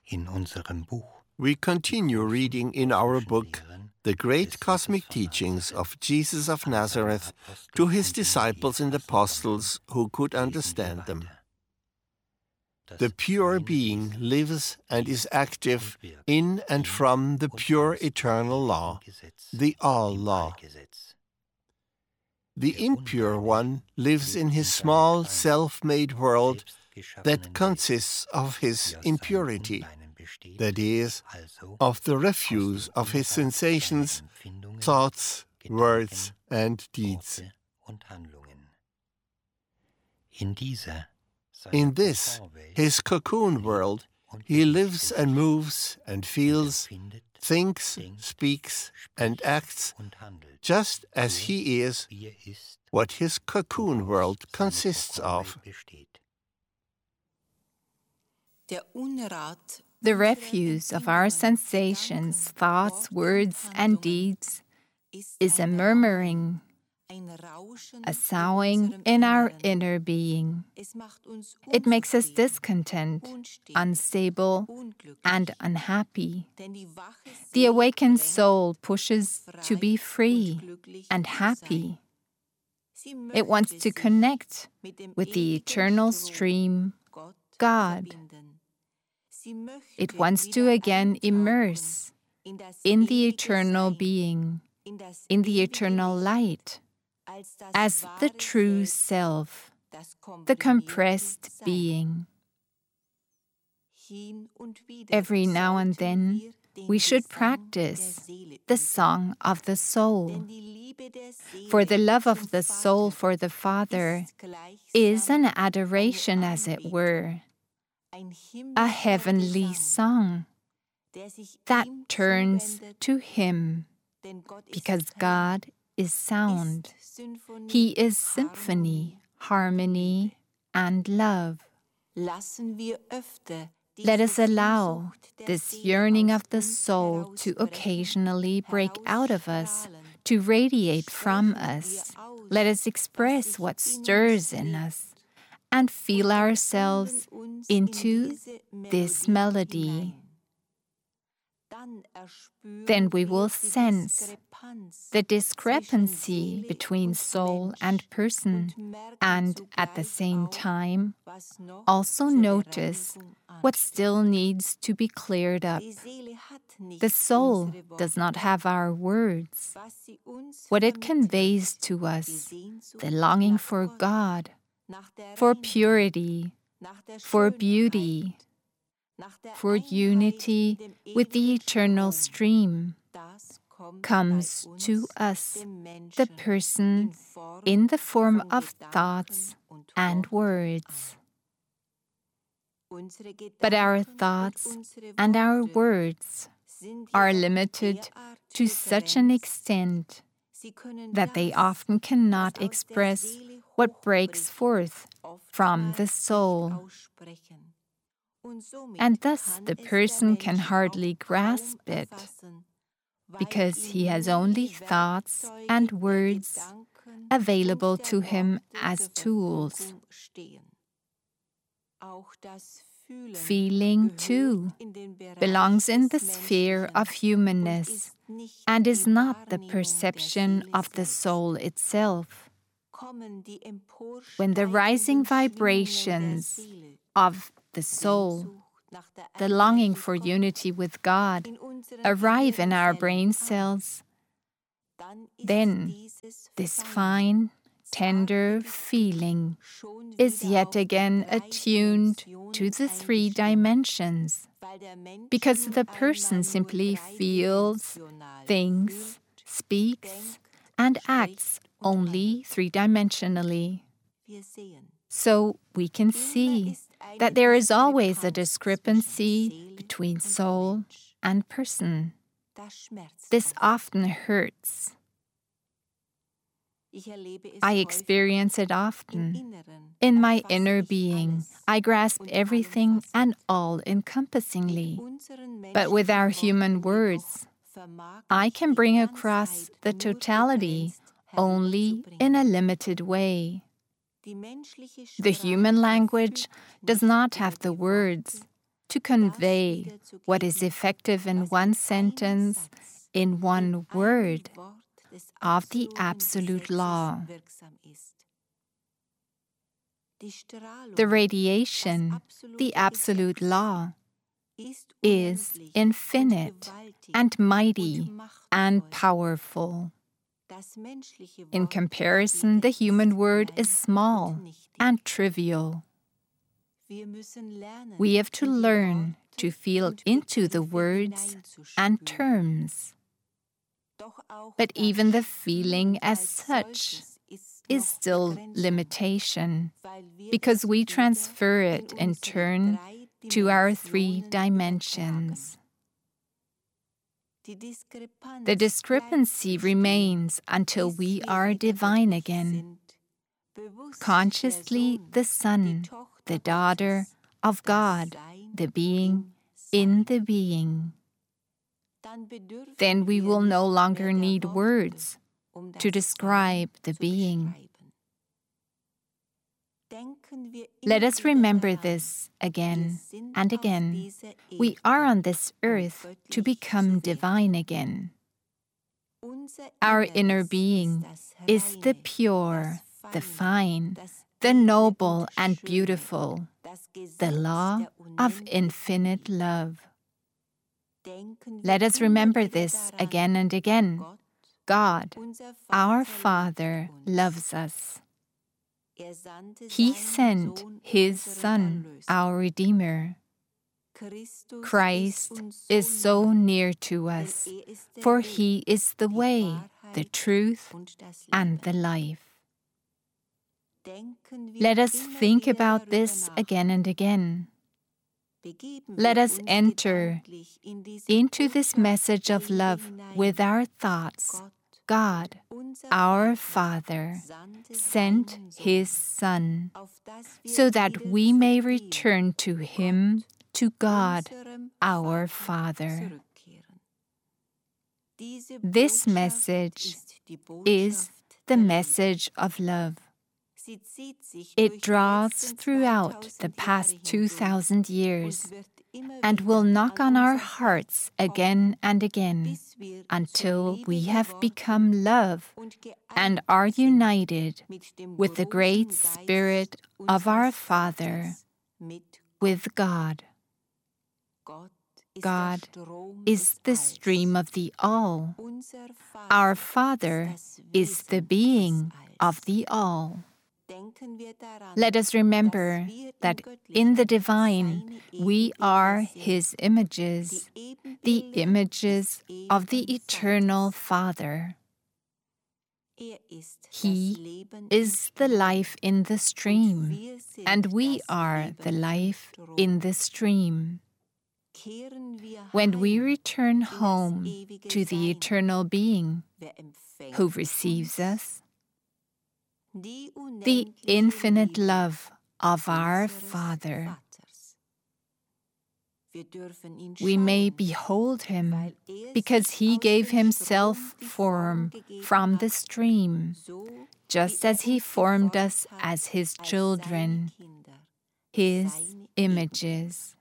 In unserem Buch We continue reading in our book the great cosmic teachings of Jesus of Nazareth to his disciples and apostles who could understand them. The pure being lives and is active in and from the pure eternal law, the all-law. The impure one lives in his small self-made world that consists of his impurity, that is, of the refuse of his sensations, thoughts, words, and deeds. In this, his cocoon world, he lives and moves and feels, thinks, speaks, and acts just as he is, what his cocoon world consists of. The refuse of our sensations, thoughts, words, and deeds is a murmuring, a soughing in our inner being. It makes us discontent, unstable, and unhappy. The awakened soul pushes to be free and happy. It wants to connect with the eternal stream, God. It wants to again immerse in the eternal being, in the eternal light, as the true self, the compressed being. Every now and then, we should practice the song of the soul. For the love of the soul for the Father is an adoration, as it were, a heavenly song that turns to Him, because God is sound. He is symphony, harmony, and love. Let us allow this yearning of the soul to occasionally break out of us, to radiate from us. Let us express what stirs in us and feel ourselves into this melody. Then we will sense the discrepancy between soul and person, and at the same time also notice what still needs to be cleared up. The soul does not have our words. What it conveys to us, the longing for God, for purity, for beauty, for unity with the eternal stream, comes to us, the person, in the form of thoughts and words. But our thoughts and our words are limited to such an extent that they often cannot express what breaks forth from the soul. And thus the person can hardly grasp it, because he has only thoughts and words available to him as tools. Feeling, too, belongs in the sphere of humanness and is not the perception of the soul itself. When the rising vibrations of the soul, the longing for unity with God, arrive in our brain cells, then this fine, tender feeling is yet again attuned to the 3 dimensions, because the person simply feels, thinks, speaks, and acts only 3-dimensionally. So we can see that there is always a discrepancy between soul and person. This often hurts. I experience it often. In my inner being, I grasp everything and all-encompassingly. But with our human words, I can bring across the totality only in a limited way. The human language does not have the words, to convey what is effective in one sentence, in one word, of the absolute law. The radiation, the absolute law, is infinite and mighty and powerful. In comparison, the human word is small and trivial. We have to learn to feel into the words and terms. But even the feeling as such is still limitation, because we transfer it in turn to our 3 dimensions. The discrepancy remains until we are divine again, consciously the son, the daughter of God, the being in the being. Then we will no longer need words to describe the being. Let us remember this again and again. We are on this earth to become divine again. Our inner being is the pure, the fine, the noble and beautiful, the law of infinite love. Let us remember this again and again. God, our Father, loves us. He sent His Son, our Redeemer. Christ is so near to us, for He is the way, the truth, and the life. Let us think about this again and again. Let us enter into this message of love with our thoughts. God, our Father, sent His Son, so that we may return to Him, to God, our Father. This message is the message of love. It draws throughout the past 2,000 years and will knock on our hearts again and again until we have become love and are united with the great Spirit of our Father, with God. God is the stream of the All. Our Father is the being of the All. Let us remember that in the divine we are His images, the images of the eternal Father. He is the life in the stream, and we are the life in the stream. When we return home to the eternal being who receives us, the infinite love of our Father, we may behold Him because He gave Himself form from the stream, just as He formed us as His children, His images.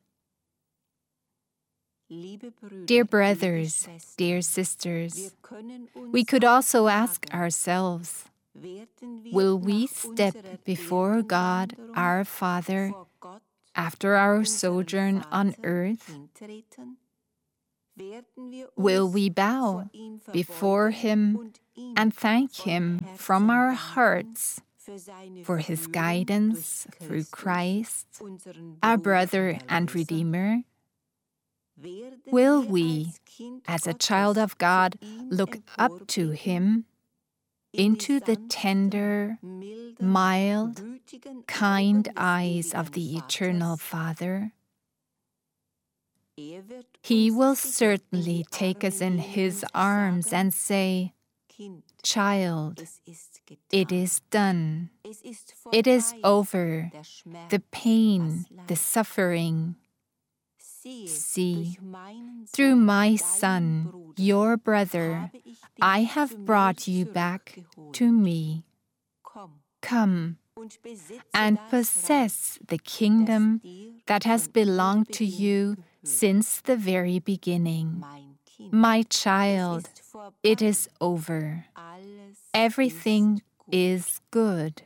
Dear brothers, dear sisters, we could also ask ourselves, will we step before God, our Father, after our sojourn on earth? Will we bow before Him and thank Him from our hearts for His guidance through Christ, our brother and Redeemer? Will we, as a child of God, look up to Him, into the tender, mild, kind eyes of the eternal Father? He will certainly take us in His arms and say, "Child, it is done. It is over. The pain, the suffering. See, through my Son, your brother, I have brought you back to me. Come, and possess the kingdom that has belonged to you since the very beginning. My child, it is over. Everything is good.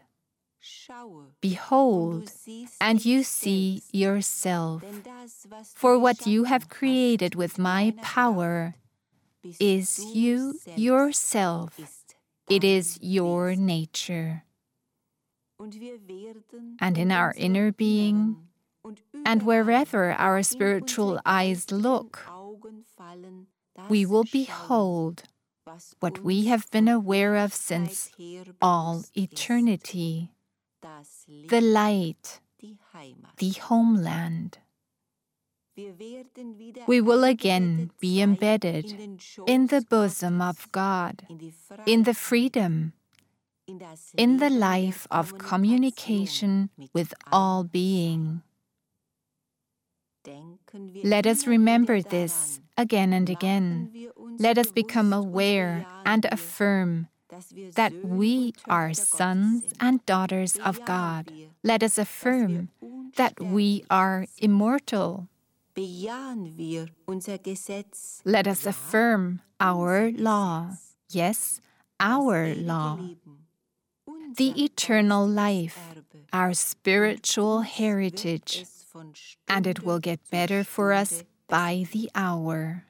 Behold, and you see yourself, for what you have created with my power is you yourself. It is your nature. And in our inner being, and wherever our spiritual eyes look, we will behold what we have been aware of since all eternity, the light, the homeland. We will again be embedded in the bosom of God, in the freedom, in the life of communication with all being. Let us remember this again and again. Let us become aware and affirm that we are sons and daughters of God. Let us affirm that we are immortal. Let us affirm our law. Yes, our law. The eternal life, our spiritual heritage, and it will get better for us by the hour.